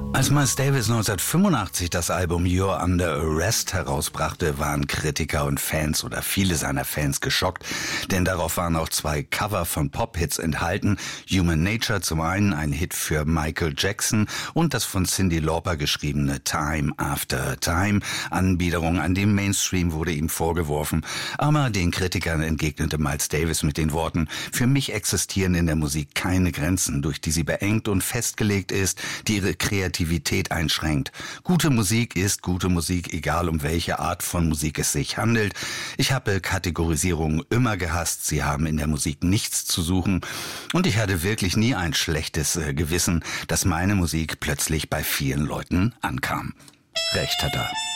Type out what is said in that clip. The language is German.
Als Miles Davis 1985 das Album You're Under Arrest herausbrachte, waren Kritiker und Fans oder viele seiner Fans geschockt, denn darauf waren auch zwei Cover von Pop-Hits enthalten. Human Nature zum einen, ein Hit für Michael Jackson, und das von Cyndi Lauper geschriebene Time After Time. Anbiederung an dem Mainstream wurde ihm vorgeworfen, aber den Kritikern entgegnete Miles Davis mit den Worten: Für mich existieren in der Musik keine Grenzen, durch die sie beengt und festgelegt ist, die ihre Kreativität einschränkt. Gute Musik ist gute Musik, egal um welche Art von Musik es sich handelt. Ich habe Kategorisierungen immer gehasst, sie haben in der Musik nichts zu suchen, und ich hatte wirklich nie ein schlechtes Gewissen, dass meine Musik plötzlich bei vielen Leuten ankam. Recht hat er.